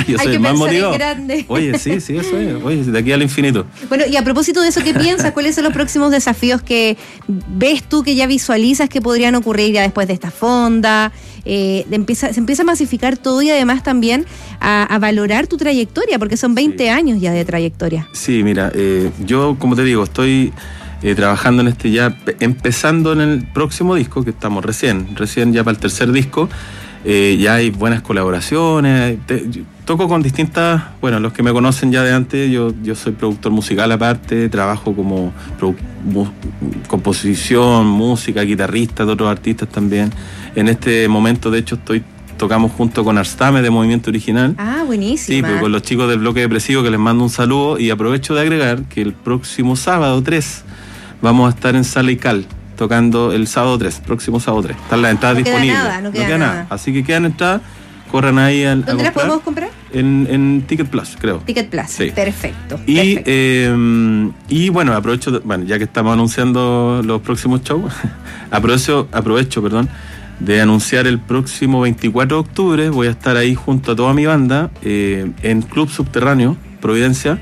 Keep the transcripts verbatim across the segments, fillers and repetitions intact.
yo Hay soy que el más pensar en motivado. grande. Oye, sí, sí, eso es. Oye, de aquí al infinito. Bueno, y a propósito de eso, ¿qué piensas? ¿Cuáles son los próximos desafíos que ves tú, que ya visualizas que podrían ocurrir ya después de esta fonda? Eh, de empieza, se empieza a masificar todo y además también a, a valorar tu trayectoria, porque son veinte Sí. años ya de trayectoria. Sí, mira, eh, yo, como te digo, estoy eh, trabajando en este ya, pe- empezando en el próximo disco, que estamos recién, recién ya para el tercer disco. Eh, ya hay buenas colaboraciones. Te- yo toco con distintas, bueno, los que me conocen ya de antes, yo, yo soy productor musical aparte, trabajo como produ- mu- composición, música, guitarrista de otros artistas también. En este momento, de hecho, estoy tocamos junto con Arstame de Movimiento Original. Ah, Sí, buenísima. pues con los chicos del bloque depresivo, que les mando un saludo, y aprovecho de agregar que el próximo sábado tres vamos a estar en Sala y Cal, tocando el sábado tres, próximo sábado tres. Están las entradas No queda disponibles. nada, no queda nada. Así que quedan entradas, corran ahí al, a ¿Dónde las comprar. podemos comprar? En, en Ticket Plus, creo. Ticket Plus. Sí. Perfecto. Y, perfecto. eh, y bueno, aprovecho, de- bueno, ya que estamos anunciando los próximos shows, aprovecho, aprovecho, perdón, de anunciar el próximo veinticuatro de octubre. Voy a estar ahí junto a toda mi banda eh, en Club Subterráneo, Providencia,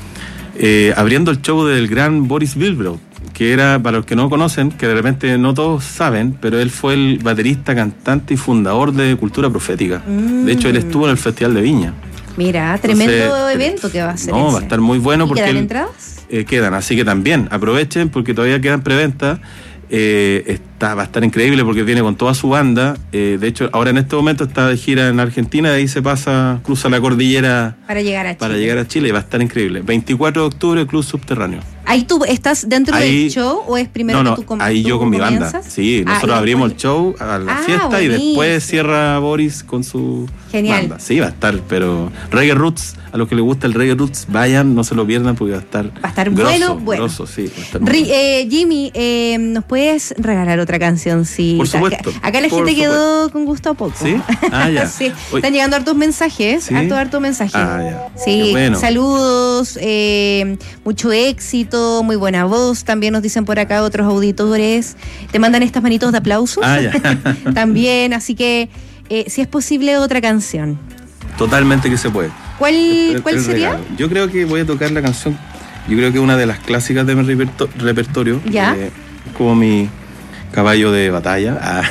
eh, abriendo el show del gran Boris Wilbrow, que era, para los que no conocen, que de repente no todos saben, pero él fue el baterista, cantante y fundador de Cultura Profética. Mm. De hecho, él estuvo en el Festival de Viña. Mira, tremendo Entonces, evento que va a ser. No, ese. va a estar muy bueno ¿Y porque quedan él- entradas? eh, quedan, así que también aprovechen porque todavía quedan preventa. Eh, está, va a estar increíble porque viene con toda su banda. Eh, de hecho, ahora en este momento está de gira en Argentina, de ahí se pasa, cruza la cordillera Para llegar a Chile. para llegar a Chile, y va a estar increíble. veinticuatro de octubre, Club Subterráneo. ¿Ahí tú estás dentro Ahí- del show o es primero no, no, que tú com- ahí tú yo con mi comienzas? banda. Sí, Ah, nosotros y abrimos el después- show a la Ah, fiesta y buenísimo. después cierra Boris con su Genial. banda. Sí, va a estar, pero Reggae Roots, a los que les gusta el Reggae Roots, vayan, no se lo pierdan porque va a estar Va a estar grosso, bueno, bueno. grosso, sí, va a estar muy Ri- bueno. eh, Jimmy, eh, ¿nos puedes regalar otra cancioncita? Por supuesto, Acá, acá la por gente quedó con gusto a poco. ¿Sí? Ah, ya. Sí. Oye. Están llegando hartos mensajes, ¿Sí? harto, harto mensajes. Ah, ya. Sí, Qué bueno. saludos, eh, mucho éxito, muy buena voz, también nos dicen por acá otros auditores. Te mandan estas manitos de aplausos. Ah, ya. También, así que eh, si es posible otra canción. Totalmente que se puede. ¿Cuál, El- cuál el sería? regalo. Yo creo que voy a tocar la canción, yo creo que es una de las clásicas de mi reperto- repertorio. Ya. eh, como mi caballo de batalla. Ah,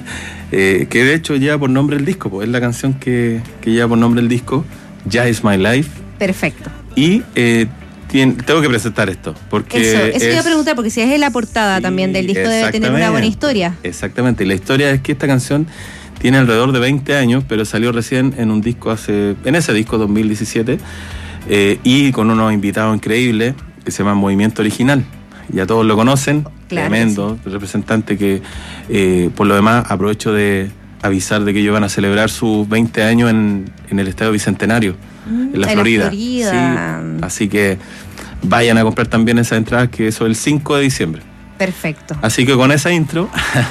eh, que de hecho lleva por nombre el disco, pues es la canción que, que lleva por nombre el disco, Ya Is My Life. Perfecto. Y eh, tien- tengo que presentar esto, porque Eso, eso es- iba a preguntar, porque si es la portada Sí, también del disco debe tener una buena exactamente. historia. Exactamente, y la historia es que esta canción tiene alrededor de veinte años, pero salió recién en un disco hace, en ese disco dos mil diecisiete, eh, y con unos invitados increíbles que se llama Movimiento Original. Ya todos lo conocen, Claro tremendo representante que, eh, por lo demás, aprovecho de avisar de que ellos van a celebrar sus veinte años en, en el Estadio Bicentenario, Mm, en la en Florida. la Florida. Sí, así que vayan a comprar también esas entradas, que eso es el cinco de diciembre. Perfecto. Así que con esa intro,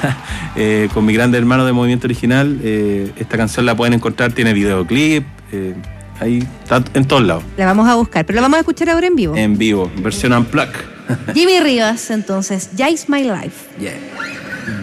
eh, con mi grande hermano de Movimiento Original, eh, esta canción la pueden encontrar, tiene videoclip, eh, ahí está en todos lados, La vamos a buscar, pero la vamos a escuchar ahora en vivo. en vivo, versión unplugged. Jimmy Rivas, entonces, Ya Is My Life. Yeah.